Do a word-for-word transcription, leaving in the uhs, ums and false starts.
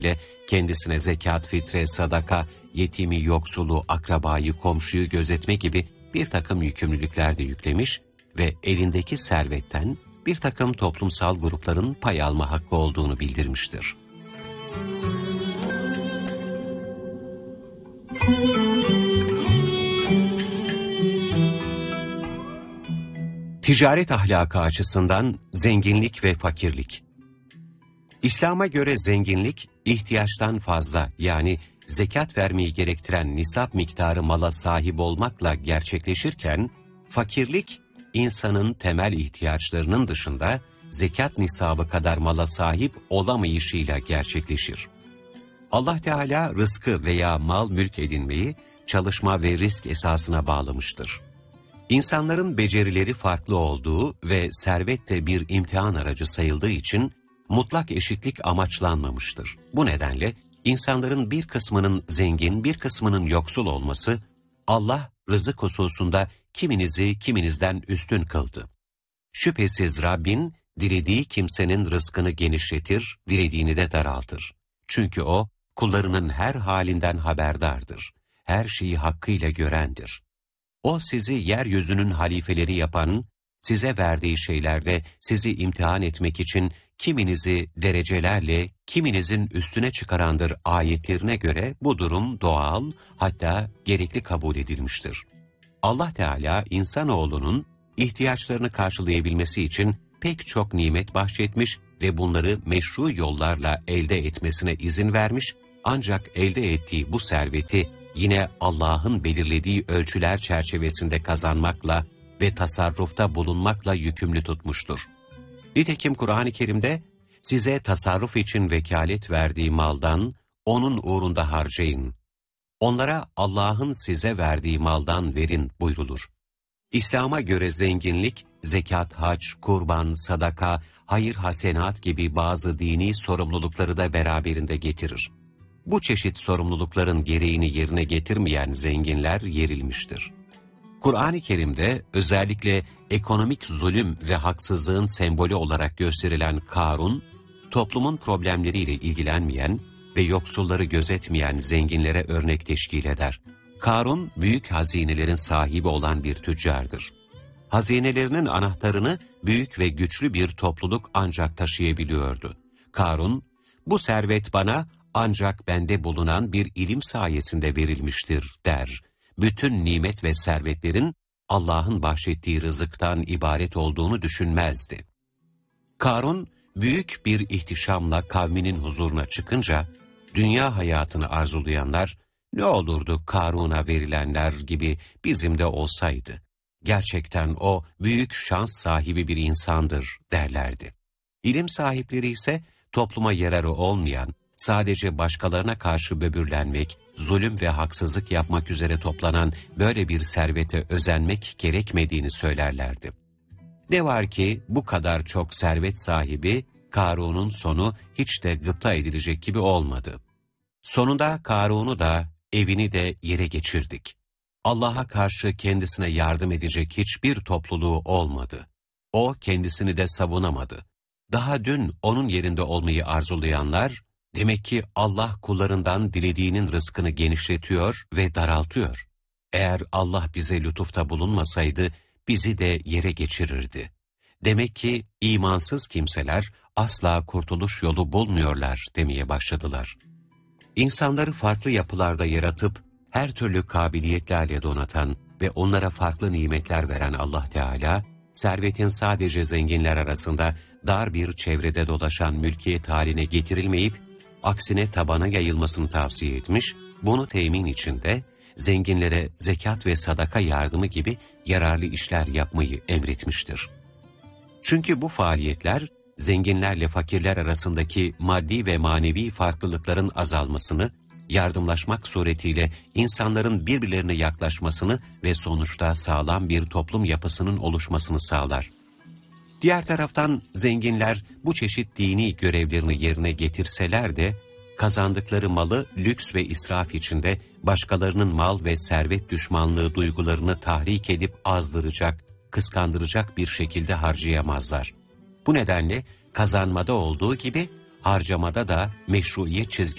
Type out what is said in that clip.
ile kendisine zekat, fitre, sadaka, yetimi, yoksulu, akrabayı, komşuyu gözetme gibi bir takım yükümlülükler de yüklemiş ve elindeki servetten bir takım toplumsal grupların pay alma hakkı olduğunu bildirmiştir. Ticaret ahlakı açısından zenginlik ve fakirlik. İslam'a göre zenginlik, ihtiyaçtan fazla yani zekat vermeyi gerektiren nisap miktarı mala sahip olmakla gerçekleşirken, fakirlik, insanın temel ihtiyaçlarının dışında zekat nisabı kadar mala sahip olamayışıyla gerçekleşir. Allah Teala rızkı veya mal mülk edinmeyi çalışma ve risk esasına bağlamıştır. İnsanların becerileri farklı olduğu ve servet de bir imtihan aracı sayıldığı için mutlak eşitlik amaçlanmamıştır. Bu nedenle insanların bir kısmının zengin, bir kısmının yoksul olması, Allah rızık hususunda kiminizi kiminizden üstün kıldı. Şüphesiz Rabbin, dilediği kimsenin rızkını genişletir, dilediğini de daraltır. Çünkü O, kullarının her halinden haberdardır. Her şeyi hakkıyla görendir. O sizi yeryüzünün halifeleri yapan, size verdiği şeylerde sizi imtihan etmek için kiminizi derecelerle, kiminizin üstüne çıkarandır ayetlerine göre bu durum doğal, hatta gerekli kabul edilmiştir. Allah Teala insanoğlunun ihtiyaçlarını karşılayabilmesi için pek çok nimet bahşetmiş ve bunları meşru yollarla elde etmesine izin vermiş, ancak elde ettiği bu serveti yine Allah'ın belirlediği ölçüler çerçevesinde kazanmakla ve tasarrufta bulunmakla yükümlü tutmuştur. Nitekim Kur'an-ı Kerim'de size tasarruf için vekalet verdiği maldan onun uğrunda harcayın. Onlara Allah'ın size verdiği maldan verin buyrulur. İslam'a göre zenginlik, zekat, hac, kurban, sadaka, hayır hasenat gibi bazı dini sorumlulukları da beraberinde getirir. Bu çeşit sorumlulukların gereğini yerine getirmeyen zenginler yerilmiştir. Kur'an-ı Kerim'de özellikle ekonomik zulüm ve haksızlığın sembolü olarak gösterilen Karun, toplumun problemleriyle ilgilenmeyen ve yoksulları gözetmeyen zenginlere örnek teşkil eder. Karun, büyük hazinelerin sahibi olan bir tüccardır. Hazinelerinin anahtarını büyük ve güçlü bir topluluk ancak taşıyabiliyordu. Karun, bu servet bana ancak bende bulunan bir ilim sayesinde verilmiştir der. Bütün nimet ve servetlerin Allah'ın bahşettiği rızıktan ibaret olduğunu düşünmezdi. Karun, büyük bir ihtişamla kavminin huzuruna çıkınca, dünya hayatını arzulayanlar, ne olurdu Karun'a verilenler gibi bizim de olsaydı. Gerçekten o büyük şans sahibi bir insandır derlerdi. İlim sahipleri ise topluma yararı olmayan, sadece başkalarına karşı böbürlenmek, zulüm ve haksızlık yapmak üzere toplanan böyle bir servete özenmek gerekmediğini söylerlerdi. Ne var ki bu kadar çok servet sahibi, Karun'un sonu hiç de gıpta edilecek gibi olmadı. Sonunda Karun'u da, evini de yere geçirdik. Allah'a karşı kendisine yardım edecek hiçbir topluluğu olmadı. O kendisini de savunamadı. Daha dün onun yerinde olmayı arzulayanlar, demek ki Allah kullarından dilediğinin rızkını genişletiyor ve daraltıyor. Eğer Allah bize lütufta bulunmasaydı, bizi de yere geçirirdi. Demek ki imansız kimseler asla kurtuluş yolu bulmuyorlar demeye başladılar. İnsanları farklı yapılarda yaratıp, her türlü kabiliyetlerle donatan ve onlara farklı nimetler veren Allah Teala, servetin sadece zenginler arasında dar bir çevrede dolaşan mülkiyet haline getirilmeyip, aksine tabana yayılmasını tavsiye etmiş, bunu temin için de zenginlere zekat ve sadaka yardımı gibi yararlı işler yapmayı emretmiştir. Çünkü bu faaliyetler, zenginlerle fakirler arasındaki maddi ve manevi farklılıkların azalmasını, yardımlaşmak suretiyle insanların birbirlerine yaklaşmasını ve sonuçta sağlam bir toplum yapısının oluşmasını sağlar. Diğer taraftan zenginler bu çeşit dini görevlerini yerine getirseler de, kazandıkları malı lüks ve israf içinde başkalarının mal ve servet düşmanlığı duygularını tahrik edip azdıracak, kıskandıracak bir şekilde harcayamazlar. Bu nedenle kazanmada olduğu gibi harcamada da meşruiyet çizgi